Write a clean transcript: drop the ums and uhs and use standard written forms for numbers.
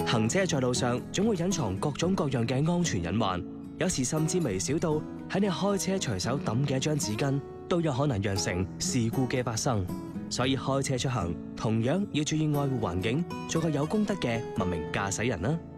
行車在路上總會隱藏各種各樣嘅安全隱患，有時甚至微小到喺你開車隨手抌嘅一張紙巾，都有可能釀成事故嘅發生。所以開車出行同樣要注意愛護環境，做個有公德嘅文明駕駛人啦。